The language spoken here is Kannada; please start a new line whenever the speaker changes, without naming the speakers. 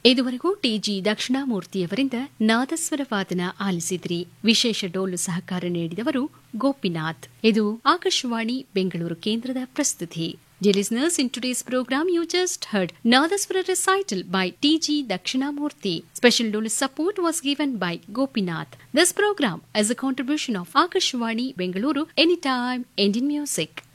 ಇದುವರೆಗೂ ಟಿಜಿ ದಕ್ಷಿಣಾಮೂರ್ತಿಯವರಿಂದ ನಾದಸ್ವರ ವಾದನ ಆಲಿಸಿದ್ರಿ. ವಿಶೇಷ ಡೋಲು ಸಹಕಾರ ನೀಡಿದವರು ಗೋಪಿನಾಥ್. ಇದು ಆಕಾಶವಾಣಿ ಬೆಂಗಳೂರು ಕೇಂದ್ರದ ಪ್ರಸ್ತುತಿ. Dear listeners, in today's program you just heard Nadaswara recital by T.G. Dakshinamurthy. Special dolu support was given by Gopinath. This program is a contribution of Akashvani Bengaluru, Anytime Indian Music.